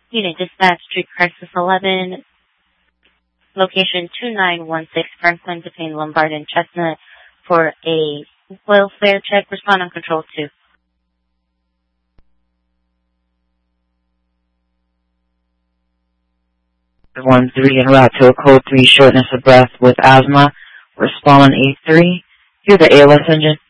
Unit Dispatch, Street Crisis 11, location 2916 Franklin between Lombard and Chestnut for a welfare check. Respond on Control 2. 1-3 en route to a code 3 shortness of breath with asthma. Respond 8-3. Hear the ALS engine.